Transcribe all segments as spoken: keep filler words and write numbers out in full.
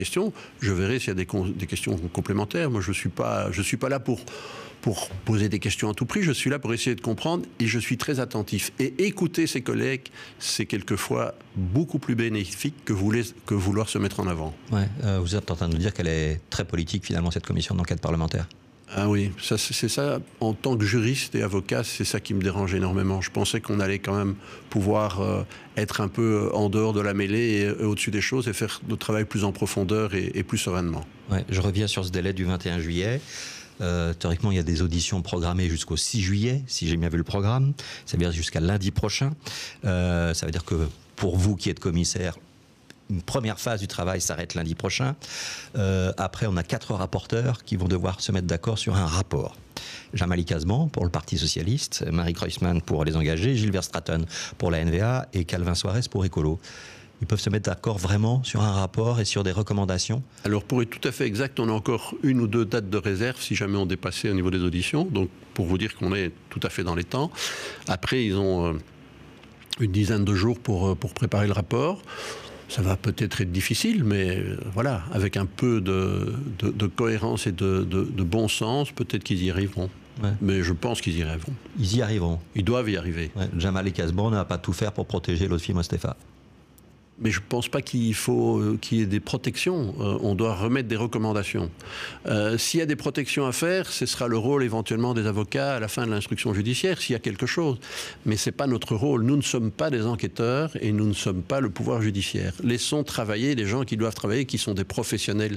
questions, je verrai s'il y a des, des questions complémentaires. Moi, je ne suis pas, je suis pas là pour, pour poser des questions à tout prix. Je suis là pour essayer de comprendre et je suis très attentif. Et écouter ses collègues, c'est quelquefois beaucoup plus bénéfique que, vouloir, que vouloir se mettre en avant. Ouais, euh, vous êtes en train de nous dire qu'elle est très politique, finalement, cette commission d'enquête parlementaire. Ah oui, ça, c'est ça, en tant que juriste et avocat, c'est ça qui me dérange énormément. Je pensais qu'on allait quand même pouvoir euh, être un peu en dehors de la mêlée et, et au-dessus des choses et faire notre travail plus en profondeur et, et plus sereinement. Ouais, je reviens sur ce délai du vingt et un juillet. Euh, théoriquement, il y a des auditions programmées jusqu'au six juillet, si j'ai bien vu le programme. Ça veut dire jusqu'à lundi prochain. Euh, ça veut dire que pour vous qui êtes commissaire, une première phase du travail s'arrête lundi prochain. Euh, après, on a quatre rapporteurs qui vont devoir se mettre d'accord sur un rapport. Jean-Marie Casban pour le Parti Socialiste, Marie Kreuzmann pour les engagés, Gilbert Stratton pour la N V A et Calvin Soares pour Écolo. Ils peuvent se mettre d'accord vraiment sur un rapport et sur des recommandations? Alors, pour être tout à fait exact, on a encore une ou deux dates de réserve si jamais on dépassait au niveau des auditions. Donc, pour vous dire qu'on est tout à fait dans les temps. Après, ils ont euh, une dizaine de jours pour, pour préparer le rapport. Ça va peut-être être difficile, mais euh, voilà, avec un peu de, de, de cohérence et de, de, de bon sens, peut-être qu'ils y arriveront. Ouais. Mais je pense qu'ils y arriveront. Ils y arriveront. Ils doivent y arriver. Ouais. Jean-Marie Casban ne va pas tout faire pour protéger Lotfi Mostefa. Mais je ne pense pas qu'il faut euh, qu'il y ait des protections. Euh, on doit remettre des recommandations. Euh, s'il y a des protections à faire, ce sera le rôle éventuellement des avocats à la fin de l'instruction judiciaire, s'il y a quelque chose. Mais ce n'est pas notre rôle. Nous ne sommes pas des enquêteurs et nous ne sommes pas le pouvoir judiciaire. Laissons travailler les gens qui doivent travailler, qui sont des professionnels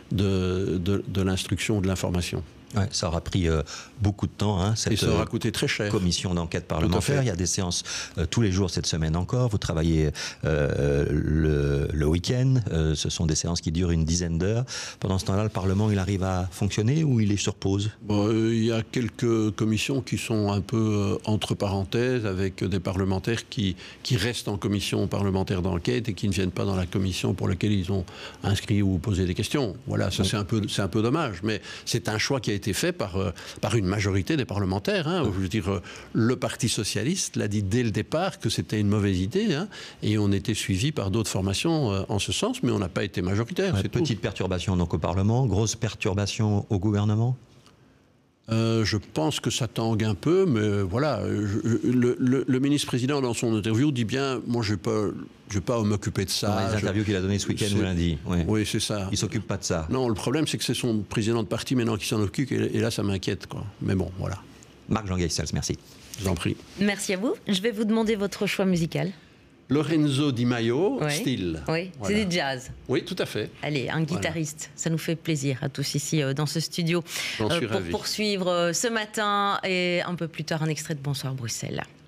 de, de, de l'instruction ou de l'information. Ouais, ça aura pris euh, beaucoup de temps, hein, cette et ça aura coûté très cher. Commission d'enquête parlementaire. Il y a des séances euh, tous les jours cette semaine encore. Vous travaillez euh, le, le week-end. Euh, ce sont des séances qui durent une dizaine d'heures. Pendant ce temps-là, le Parlement, il arrive à fonctionner ou il est sur pause? Bon, euh, il y a quelques commissions qui sont un peu euh, entre parenthèses, avec des parlementaires qui, qui restent en commission parlementaire d'enquête et qui ne viennent pas dans la commission pour laquelle ils ont inscrit ou posé des questions. Voilà, ça, oui. c'est un peu, c'est un peu dommage. Mais c'est un choix qui a été fait par, euh, par une majorité des parlementaires. Hein. Je veux dire, euh, le Parti Socialiste l'a dit dès le départ que c'était une mauvaise idée, hein, et on était suivi par d'autres formations euh, en ce sens, mais on n'a pas été majoritaire. Ouais, c'est petite tout. perturbation donc au Parlement, grosse perturbation au gouvernement? Euh, je pense que ça tangue un peu, mais voilà, je, le, le, le ministre-président dans son interview dit bien, moi je ne vais pas, je vais pas m'occuper de ça. Dans les interviews qu'il a données ce week-end ou lundi. Ouais. Oui, c'est ça. Il ne s'occupe pas de ça. Non, le problème c'est que c'est son président de parti maintenant qui s'en occupe, et, et là ça m'inquiète, quoi. Mais bon, voilà. Marc-Jean Geissels, merci. Je vous en prie. Merci à vous. Je vais vous demander votre choix musical. Lorenzo Di Maio, oui. Style. Oui, voilà. C'est du jazz. Oui, tout à fait. Allez, un guitariste, voilà. Ça nous fait plaisir à tous ici euh, dans ce studio. J'en suis euh, pour ravi. poursuivre euh, ce matin et un peu plus tard un extrait de Bonsoir Bruxelles.